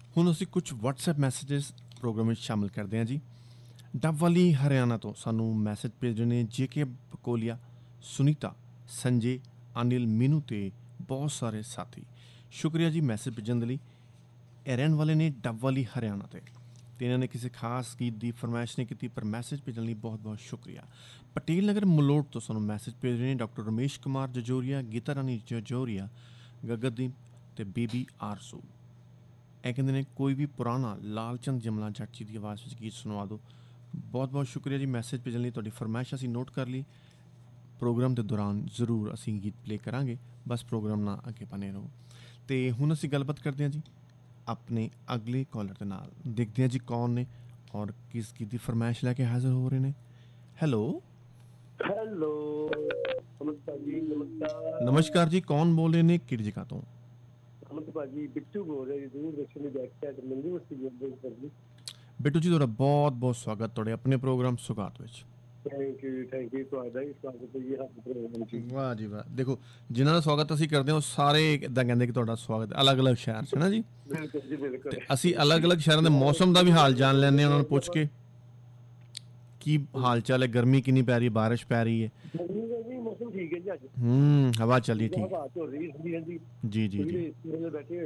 ਹੁਣ ਅਸੀਂ ਕੁਝ WhatsApp ਮੈਸੇजेस ਪ੍ਰੋਗਰਾਮ ਵਿੱਚ ਸ਼ਾਮਿਲ ਕਰਦੇ ਹਾਂ ਜੀ। ਡੱਬ ਵਾਲੀ ਹਰਿਆਣਾ ਤੋਂ ਸਾਨੂੰ ਮੈਸੇਜ ਭੇਜ ਰਹੇ ਨੇ JK ਬਕੋਲੀਆ, ਸੁਨੀਤਾ, ਸੰਜੇ, ਅਨਿਲ, ਮੀਨੂ ਤੇ ਬਹੁਤ ਸਾਰੇ ਸਾਥੀ। ਸ਼ੁਕਰੀਆ ਜੀ ਮੈਸੇਜ ਭੇਜਣ ਦੇ ਲਈ। ਇਹ ਰਹਿਣ ਵਾਲੇ ਨੇ ਡੱਬ ਵਾਲੀ ਹਰਿਆਣਾ ਤੇ ਇਹਨਾਂ ਨੇ ਕਿਸੇ ਖਾਸ ਗੀਤ ਦੀ ਫਰਮਾਇਸ਼ ਨਹੀਂ ਕੀਤੀ, ਪਰ ਮੈਸੇਜ ਭੇਜਣ ਲਈ ਬਹੁਤ ਬਹੁਤ ਸ਼ੁਕਰੀਆ। ਪਟੇਲ ਨਗਰ ਮਲੋਟ ਤੋਂ ਸਾਨੂੰ ਮੈਸੇਜ ਭੇਜ ਰਹੇ ਨੇ ਡਾਕਟਰ ਰਮੇਸ਼ ਕੁਮਾਰ ਜਜੋਰੀਆ, ਗੀਤਾ ਰਾਣੀ ਜਜੋਰੀਆ, ਗਗਨਦੀਪ ਤੇ ਬੀਬੀ ਆਰਜ਼ੂ। ਇਹ ਕਹਿੰਦੇ ਨੇ ਕੋਈ ਵੀ ਪੁਰਾਣਾ ਲਾਲ ਚੰਦ ਜਮਲਾ ਜੱਟ ਜੀ ਦੀ ਆਵਾਜ਼ ਵਿੱਚ ਗੀਤ ਸੁਣਵਾ ਦਿਓ। ਬਹੁਤ ਬਹੁਤ ਸ਼ੁਕਰੀਆ ਜੀ ਮੈਸੇਜ ਭੇਜਣ ਲਈ। ਤੁਹਾਡੀ ਫਰਮਾਇਸ਼ ਅਸੀਂ ਨੋਟ ਕਰ ਲਈ। ਪ੍ਰੋਗਰਾਮ ਦੇ ਦੌਰਾਨ ਜ਼ਰੂਰ ਅਸੀਂ ਗੀਤ ਪਲੇ ਕਰਾਂਗੇ, ਬਸ ਪ੍ਰੋਗਰਾਮ ਨਾਲ ਅੱਗੇ ਬਣੇ ਰਹੋ। ਅਤੇ ਹੁਣ ਅਸੀਂ ਗੱਲਬਾਤ ਕਰਦੇ ਹਾਂ ਜੀ ਆਪਣੇ ਅਗਲੇ ਕਾਲਰ ਦੇ ਨਾਲ। ਦੇਖਦੇ ਹਾਂ ਜੀ ਕੌਣ ਨੇ ਔਰ ਕਿਸ ਗੀਤ ਦੀ ਫਰਮਾਇਸ਼ ਲੈ ਕੇ ਹਾਜ਼ਰ ਹੋ ਰਹੇ ਨੇ। ਹੈਲੋ ਹੈਲੋ, ਨਮਸਕਾਰ ਜੀ। ਨਮਸਕਾਰ ਜੀ, ਕੌਣ ਬੋਲ ਰਹੇ ਨੇ, ਕਿਹੜੀ ਜਗ੍ਹਾ ਤੋਂ? ਅਮਿਤ ਭਾਜੀ, ਬਿੱਟੂ ਬੋਲ ਰਿਹਾ ਜੀ, ਦੂਰਦਰਸ਼ਨ ਦੀ ਬੈਕ ਸਾਈਡ ਮੰਡੀ ਬਸਤੀ ਜੀ। ਬਿੱਟੂ ਜੀ, ਤੁਹਾਡਾ ਬਹੁਤ ਬਹੁਤ ਸਵਾਗਤ ਤੁਹਾਡੇ ਆਪਣੇ ਪ੍ਰੋਗਰਾਮ ਸੁਗਾਤ ਵਿੱਚ। ਥੈਂਕ ਯੂ ਤੁਹਾਡਾ ਵੀ ਸਵਾਗਤ ਹੈ ਜੀ ਸਾਡੇ ਪ੍ਰੋਗਰਾਮ 'ਚ। ਵਾਹ ਜੀ ਵਾਹ। ਦੇਖੋ, ਜਿਨ੍ਹਾਂ ਦਾ ਸਵਾਗਤ ਅਸੀਂ ਕਰਦੇ ਹਾਂ ਉਹ ਸਾਰੇ ਇੱਦਾਂ ਕਹਿੰਦੇ ਕਿ ਤੁਹਾਡਾ ਸਵਾਗਤ ਅਲੱਗ-ਅਲੱਗ ਸ਼ਹਿਰ 'ਚ ਹੈ ਨਾ ਜੀ। ਬਿਲਕੁਲ ਜੀ, ਬਿਲਕੁਲ। ਅਤੇ ਅਸੀਂ ਅਲੱਗ-ਅਲੱਗ ਸ਼ਹਿਰਾਂ ਦੇ ਮੌਸਮ ਦਾ ਵੀ ਹਾਲ ਜਾਣ ਲੈਂਦੇ ਹਾਂ, ਉਹਨਾਂ ਨੂੰ ਪੁੱਛ ਕੇ ਕੀ ਹਾਲ ਚਾਲ ਹੈ, ਗਰਮੀ ਕਿੰਨੀ ਪੈ ਰਹੀ ਹੈ, ਬਾਰਿਸ਼ ਪੈ ਰਹੀ ਹੈ? ਗਰਮੀ ਦਾ ਜੀ ਮੌਸਮ ਠੀਕ ਹੈ ਜੀ ਅੱਜ। ਹਵਾ ਚੱਲ ਰਹੀ ਠੀਕ ਹਵਾ ਚੱਲ ਰਹੀ ਹੈ ਜੀ। ਜੀ ਜੀ ਜੀ। ਬੈਠੇ